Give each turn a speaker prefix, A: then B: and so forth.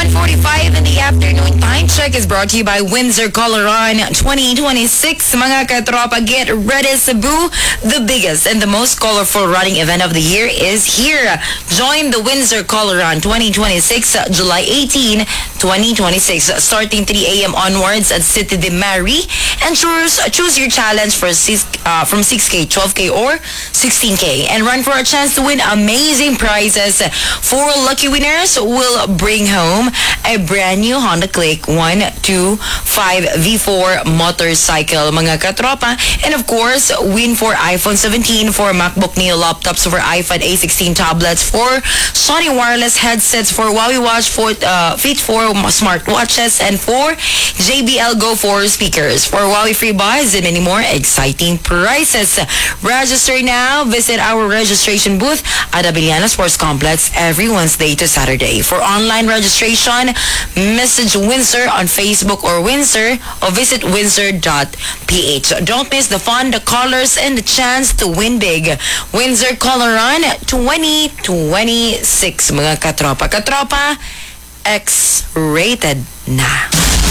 A: 10:45 in the afternoon. Time check is brought to you by Windsor Coloran 2026. Mga katropa, get ready, Cebu. The biggest and the most colorful running event of the year is here. Join the Windsor Coloran 2026, July 18, 2026, starting 3 a.m. onwards at City de Mary. And choose your challenge for from 6K, 12K, or 16K, and run for a chance to win amazing prizes. 4 lucky winners will bring home a brand new Honda Click 125 V4 motorcycle, mga katropa. And of course, win for iPhone 17, for MacBook Neo laptops, for iPad A16 tablets, for Sony wireless headsets, for Huawei Watch Fit 4 smartwatches, and for JBL Go 4 speakers, for Huawei Free Buys, and many more exciting prizes. Register now. Visit our registration booth at Abiliana Sports Complex every Wednesday to Saturday. For online registration, message Windsor on Facebook or visit windsor.ph. Don't miss the fun, the colors, and the chance to win big. Windsor Coloran 2026, mga katropa. Katropa, X-rated na.